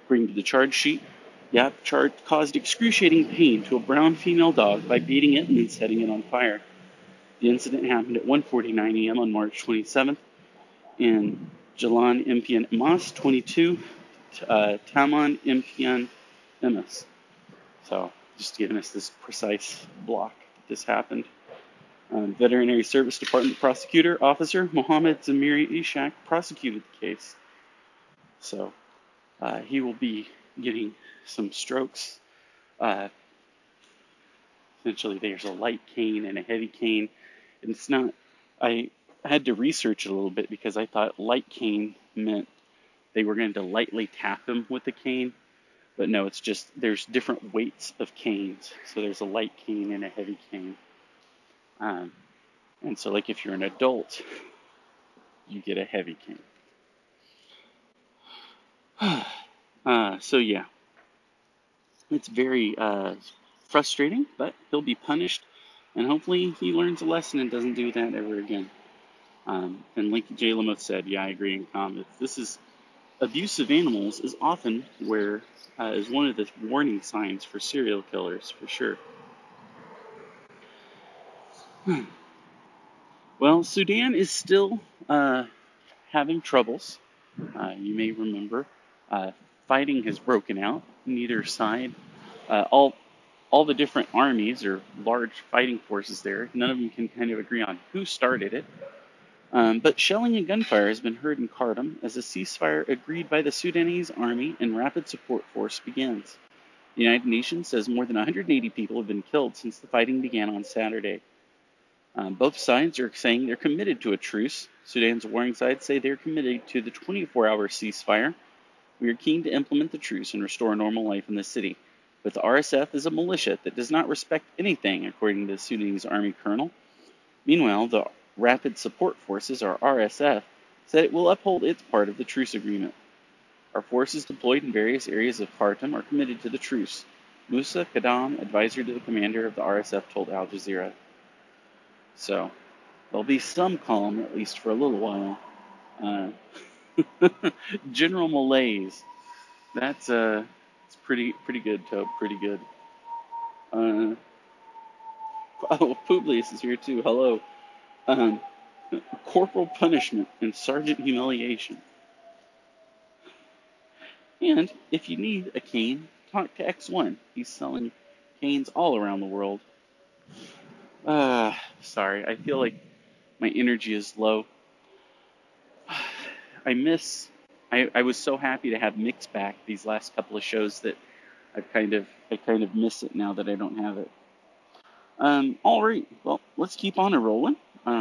According to the charge sheet, Yap caused excruciating pain to a brown female dog by beating it and then setting it on fire. The incident happened at 1:49 a.m. on March 27th in Jalan Impian Emas 22, Taman Impian Emas. So, just giving us this precise block that this happened. Veterinary Service Department prosecutor officer Mohammed Zamiri Ishak prosecuted the case. So, he will be getting some strokes. Essentially, there's a light cane and a heavy cane. And it's not, I had to research it a little bit because I thought light cane meant they were going to lightly tap him with the cane. But no, it's just there's different weights of canes. So there's a light cane and a heavy cane. And so, like, if you're an adult, you get a heavy cane. So, yeah. It's very frustrating, but he'll be punished. And hopefully he learns a lesson and doesn't do that ever again. And like Jay Lamoth said, yeah, I agree in comments. This is abuse of animals is often where is one of the warning signs for serial killers, for sure. Well, Sudan is still having troubles. You may remember fighting has broken out. Neither side, all the different armies or large fighting forces there, none of them can kind of agree on who started it. But shelling and gunfire has been heard in Khartoum as a ceasefire agreed by the Sudanese army and rapid support force begins. The United Nations says more than 180 people have been killed since the fighting began on Saturday. Both sides are saying they're committed to a truce. Sudan's warring sides say they're committed to the 24-hour ceasefire. We are keen to implement the truce and restore normal life in the city. But the RSF is a militia that does not respect anything, according to the Sudanese army colonel. Meanwhile, the Rapid Support Forces, or RSF, said it will uphold its part of the truce agreement. Our forces deployed in various areas of Khartoum are committed to the truce, Musa Kadam, advisor to the commander of the RSF, told Al Jazeera. So, there'll be some calm, at least for a little while. General malaise. That's it's pretty good, Tobe. Pretty good. Publius is here too. Hello. Corporal punishment and sergeant humiliation. And if you need a cane, talk to X1. He's selling canes all around the world. Sorry, I feel like my energy is low. I was so happy to have Mix back these last couple of shows that I kind of miss it now that I don't have it. All right, well, let's keep on rolling.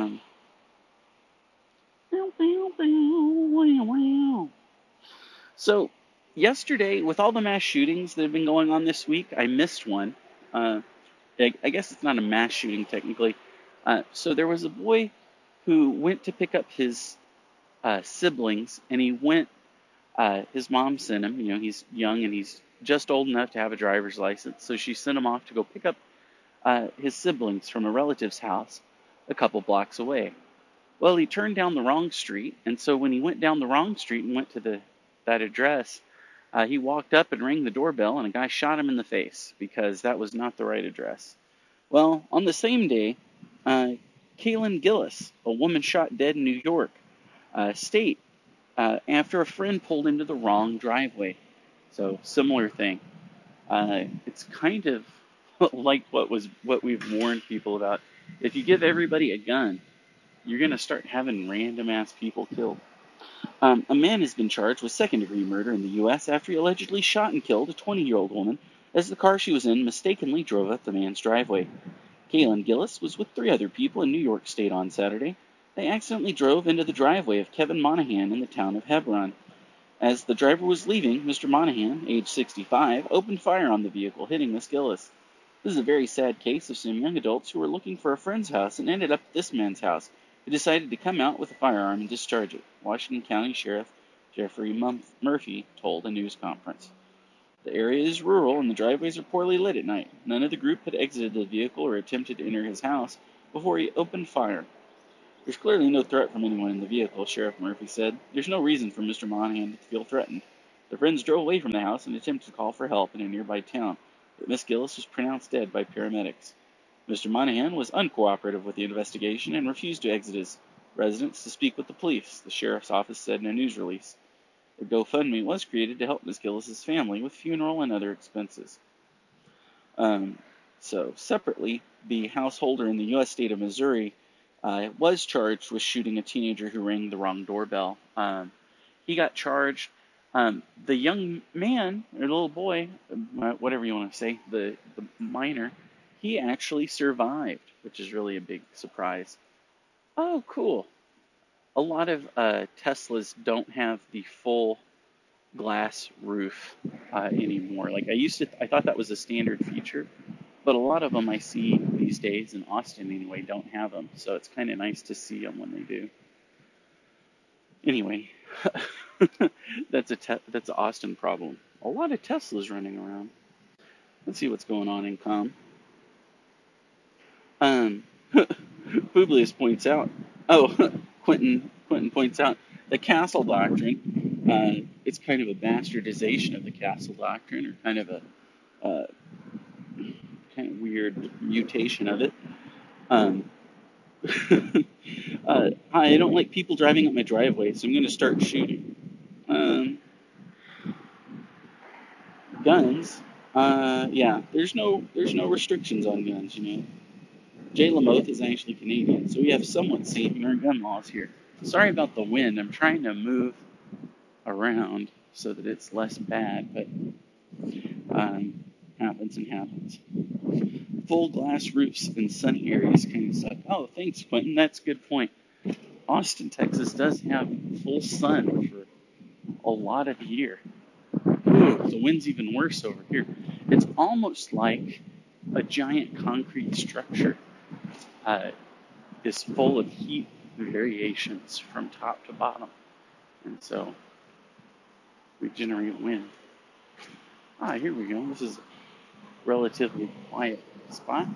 So yesterday, with all the mass shootings that have been going on this week, I missed one. I guess it's not a mass shooting technically. So there was a boy who went to pick up his siblings, and he went. His mom sent him. You know, he's young and he's just old enough to have a driver's license, so she sent him off to go pick up his siblings from a relative's house a couple blocks away. Well, he turned down the wrong street, and so when he went down the wrong street and went to that address, he walked up and rang the doorbell, and a guy shot him in the face because that was not the right address. Well, on the same day, Kaylin Gillis, a woman shot dead in New York State after a friend pulled into the wrong driveway. So, similar thing. It's kind of like what we've warned people about. If you give everybody a gun, you're going to start having random-ass people killed. A man has been charged with second-degree murder in the U.S. after he allegedly shot and killed a 20-year-old woman as the car she was in mistakenly drove up the man's driveway. Kaylin Gillis was with 3 other people in New York State on Saturday. They accidentally drove into the driveway of Kevin Monahan in the town of Hebron. As the driver was leaving, Mr. Monahan, age 65, opened fire on the vehicle, hitting Miss Gillis. This is a very sad case of some young adults who were looking for a friend's house and ended up at this man's house, who decided to come out with a firearm and discharge it, Washington County Sheriff Jeffrey Murphy told a news conference. The area is rural and the driveways are poorly lit at night. None of the group had exited the vehicle or attempted to enter his house before he opened fire. There's clearly no threat from anyone in the vehicle, Sheriff Murphy said. There's no reason for Mr. Monahan to feel threatened. The friends drove away from the house and attempted to call for help in a nearby town, but Miss Gillis was pronounced dead by paramedics. Mr. Monahan was uncooperative with the investigation and refused to exit his residence to speak with the police, the sheriff's office said in a news release. A GoFundMe was created to help Miss Gillis's family with funeral and other expenses. Um, Separately, the householder in the U.S. state of Missouri was charged with shooting a teenager who rang the wrong doorbell. He got charged. The young man, or little boy, whatever you want to say, the minor, he actually survived, which is really a big surprise. Oh, cool. A lot of Teslas don't have the full glass roof anymore. Like I thought that was a standard feature, but a lot of them I see these days in Austin anyway don't have them. So it's kind of nice to see them when they do. Anyway, that's an Austin problem. A lot of Teslas running around. Let's see what's going on in Com. Um, Publius points out. Oh, Quentin points out the Castle Doctrine. It's kind of a bastardization of the Castle Doctrine, or uh, kind of weird mutation of it. Um, I don't like people driving up my driveway, so I'm going to start shooting. Guns. Yeah, there's no restrictions on guns. Jay Lamoth is actually Canadian, so we have somewhat safer gun laws here. Sorry about the wind. I'm trying to move around so that it's less bad, but happens and happens. Full glass roofs in sunny areas kind of suck. Oh, thanks, Quentin. That's a good point. Austin, Texas does have full sun for a lot of the year. Ooh, the wind's even worse over here. It's almost like a giant concrete structure is full of heat variations from top to bottom. And so we generate wind. Here we go. This is a relatively quiet spot.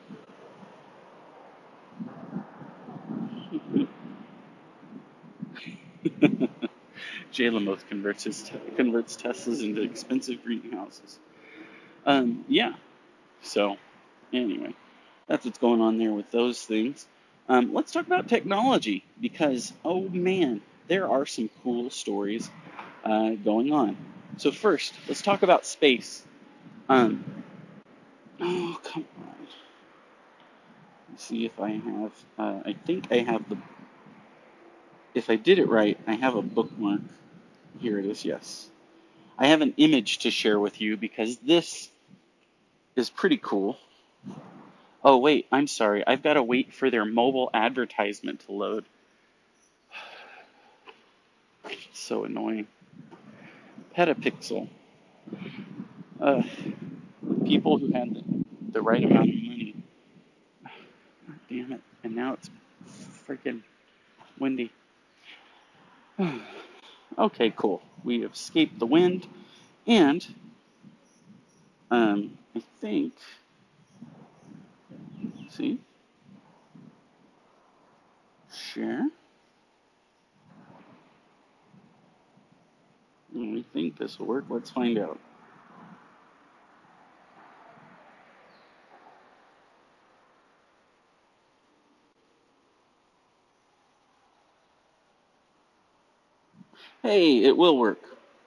Jay Lamoth converts Teslas into expensive greenhouses. Yeah. So, anyway, that's what's going on there with those things. Let's talk about technology because, oh man, there are some cool stories going on. So first, let's talk about space. Oh, come on. Let's see if I have. I think I have the. If I did it right, I have a bookmark. Here it is. Yes, I have an image to share with you because this is pretty cool. Oh wait, I'm sorry. I've got to wait for their mobile advertisement to load. So annoying. Petapixel. People who had the right amount of money. Damn it. And now it's freaking windy. Okay, cool. We have escaped the wind. And I think, see, share. We think this will work. Let's find out. Hey, it will work.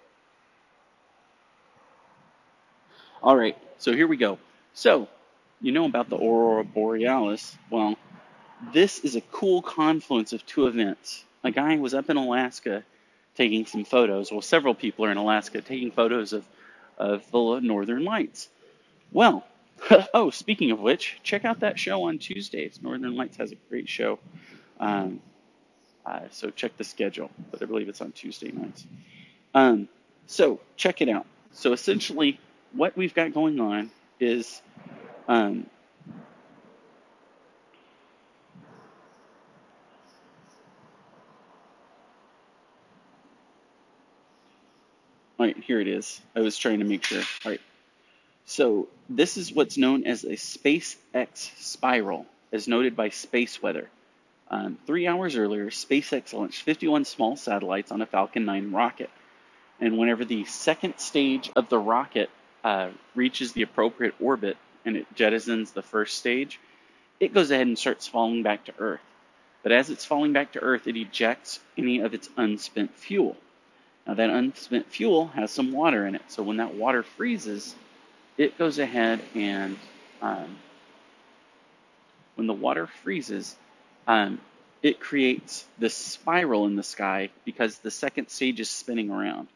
All right, so here we go. So, you know about the Aurora Borealis. Well, this is a cool confluence of two events. A guy was up in Alaska taking some photos. Well, several people are in Alaska taking photos of the Northern Lights. Well, oh, speaking of which, check out that show on Tuesdays. Northern Lights has a great show. So check the schedule, but I believe it's on Tuesday nights. So check it out. So essentially, what we've got going on is all right, here it is. I was trying to make sure. All right. So this is what's known as a SpaceX spiral, as noted by Space Weather. 3 hours earlier, SpaceX launched 51 small satellites on a Falcon 9 rocket. And whenever the second stage of the rocket reaches the appropriate orbit and it jettisons the first stage, it goes ahead and starts falling back to Earth. But as it's falling back to Earth, it ejects any of its unspent fuel. Now, that unspent fuel has some water in it. So when that water freezes, it goes ahead and when the water freezes, it creates this spiral in the sky because the second stage is spinning around.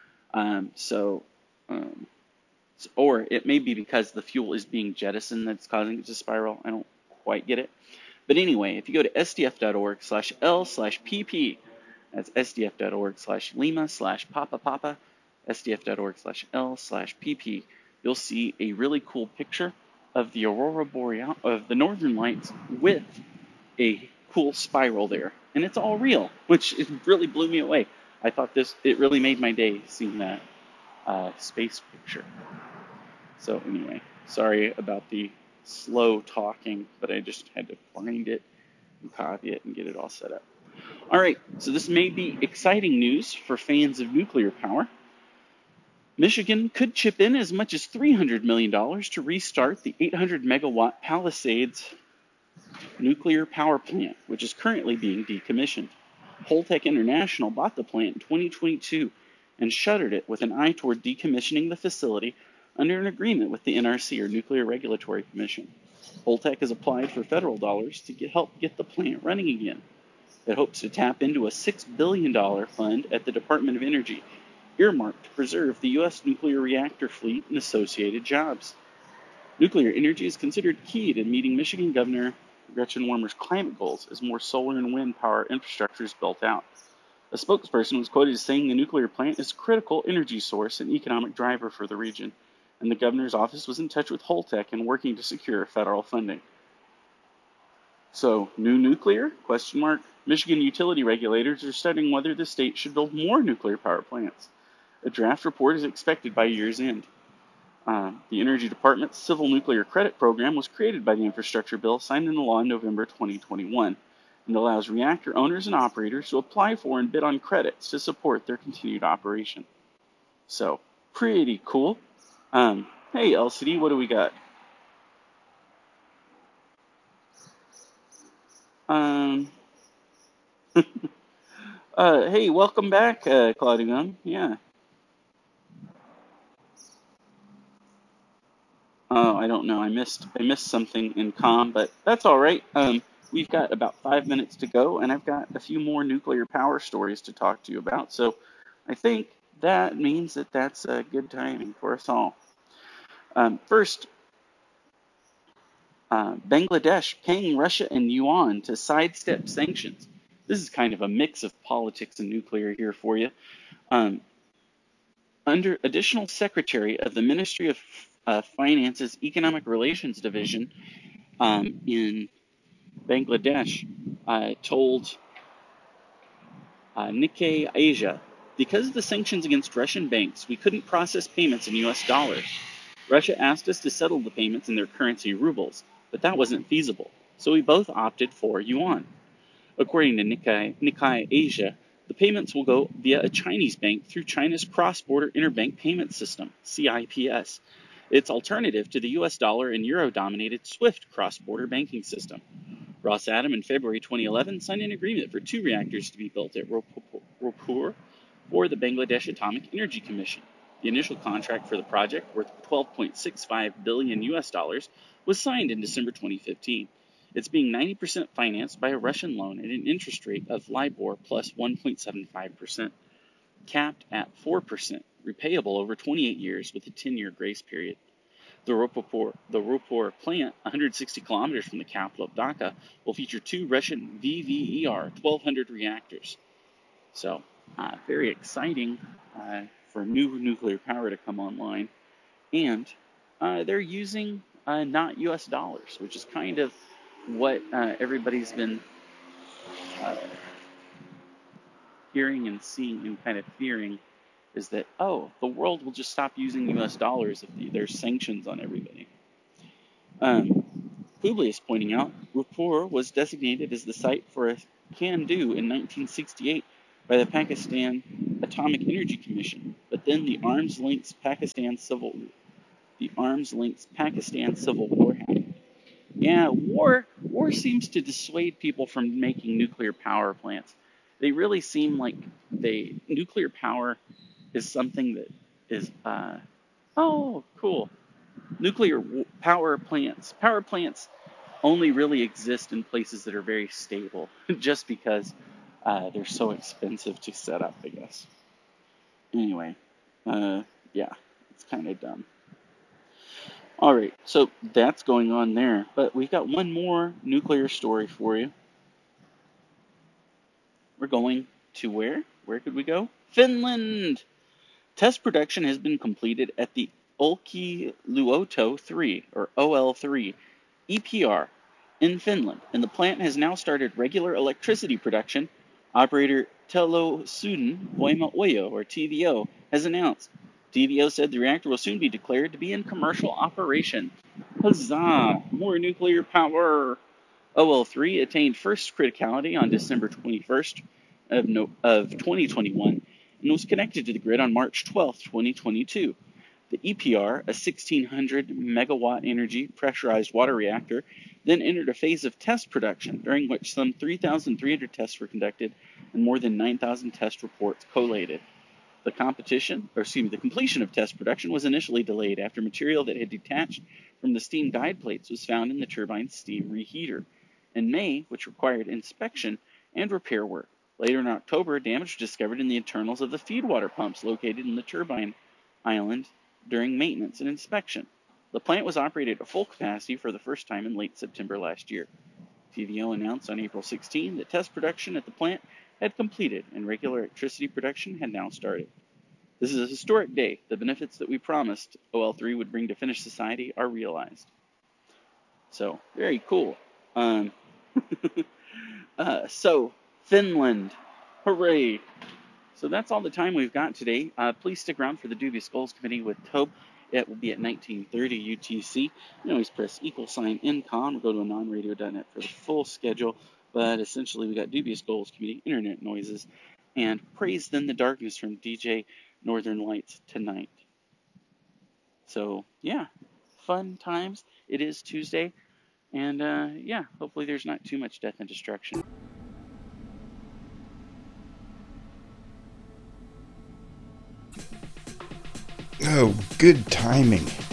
Or it may be because the fuel is being jettisoned that's causing it to spiral. I don't quite get it. But anyway, if you go to sdf.org/L/pp, that's sdf.org/Lima/Papa, sdf.org/L/pp, you'll see a really cool picture of the aurora boreal, of the northern lights, with a cool spiral there. And it's all real, which it really blew me away. I thought it really made my day seeing that space picture. So anyway, sorry about the slow talking, but I just had to find it and copy it and get it all set up. All right, so this may be exciting news for fans of nuclear power. Michigan could chip in as much as $300 million to restart the 800-megawatt Palisades nuclear power plant, which is currently being decommissioned. Holtec International bought the plant in 2022 and shuttered it with an eye toward decommissioning the facility under an agreement with the NRC, or Nuclear Regulatory Commission. Holtec has applied for federal dollars to help get the plant running again. It hopes to tap into a $6 billion fund at the Department of Energy, earmarked to preserve the U.S. nuclear reactor fleet and associated jobs. Nuclear energy is considered key to meeting Michigan Governor Gretchen Whitmer's climate goals as more solar and wind power infrastructure is built out. A spokesperson was quoted as saying the nuclear plant is a critical energy source and economic driver for the region, and the governor's office was in touch with Holtec and working to secure federal funding. So, new nuclear? Michigan utility regulators are studying whether the state should build more nuclear power plants. A draft report is expected by year's end. The Energy Department's Civil Nuclear Credit Program was created by the infrastructure bill signed into law in November 2021 and allows reactor owners and operators to apply for and bid on credits to support their continued operation. So, pretty cool. Hey, LCD, what do we got? Hey, welcome back, Claudia. Yeah. Oh, I don't know. I missed something in comm, but that's all right. We've got about 5 minutes to go, and I've got a few more nuclear power stories to talk to you about. So I think that means that that's good timing for us all. First, Bangladesh paying Russia and yuan to sidestep sanctions. This is kind of a mix of politics and nuclear here for you. Under Additional Secretary of the Ministry of Finance's Economic Relations Division in Bangladesh told Nikkei Asia, because of the sanctions against Russian banks, we couldn't process payments in U.S. dollars. Russia asked us to settle the payments in their currency, rubles, but that wasn't feasible, so we both opted for yuan. According to Nikkei Asia, the payments will go via a Chinese bank through China's Cross-Border Interbank Payment System, CIPS. It's alternative to the U.S. dollar and euro-dominated SWIFT cross-border banking system. Rosatom in February 2011 signed an agreement for 2 reactors to be built at Raipur for the Bangladesh Atomic Energy Commission. The initial contract for the project, worth $12.65 billion US, was signed in December 2015. It's being 90% financed by a Russian loan at an interest rate of LIBOR plus 1.75%, capped at 4%, repayable over 28 years with a 10-year grace period. The Raipur plant, 160 kilometers from the capital of Dhaka, will feature 2 Russian VVER 1200 reactors. So, very exciting for new nuclear power to come online. And they're using not U.S. dollars, which is kind of what everybody's been hearing and seeing and kind of fearing, is that, the world will just stop using U.S. dollars if there's sanctions on everybody. Publius pointing out, Raipur was designated as the site for a CANDU in 1968 by the Pakistan Atomic Energy Commission. But then the arms links Pakistan civil war happened. Yeah, war seems to dissuade people from making nuclear power plants. They really seem like nuclear power is something that is oh, cool. Power plants only really exist in places that are very stable, just because they're so expensive to set up, I guess. Anyway, yeah, it's kind of dumb. All right, so that's going on there. But we've got one more nuclear story for you. We're going to where? Where could we go? Finland! Test production has been completed at the Olkiluoto 3, or OL3, EPR, in Finland, and the plant has now started regular electricity production. Operator Teollisuuden Voima-Oyo, or TVO, has announced. TVO said the reactor will soon be declared to be in commercial operation. Huzzah! More nuclear power! OL3 attained first criticality on December 21st of 2021 and was connected to the grid on March 12, 2022. The EPR, a 1,600 megawatt energy pressurized water reactor, then entered a phase of test production, during which some 3,300 tests were conducted and more than 9,000 test reports collated. The completion of test production was initially delayed after material that had detached from the steam guide plates was found in the turbine's steam reheater in May, which required inspection and repair work. Later in October, damage was discovered in the internals of the feedwater pumps located in the turbine island during maintenance and inspection. The plant was operated at full capacity for the first time in late September last year. TVO announced on April 16 that test production at the plant had completed and regular electricity production had now started. This is a historic day. The benefits that we promised OL3 would bring to Finnish society are realized. So, very cool. So, Finland. Hooray! So that's all the time we've got today. Please stick around for the Dubious Skulls Committee with Tobe. It will be at 1930 UTC. You can always press =NCON or go to anonradio.net for the full schedule. But essentially, we got Dubious Skulls Committee, Internet Noises, and Praise Then the Darkness from DJ Northern Lights tonight. So, yeah, fun times. It is Tuesday. And, yeah, hopefully there's not too much death and destruction. Oh, good timing.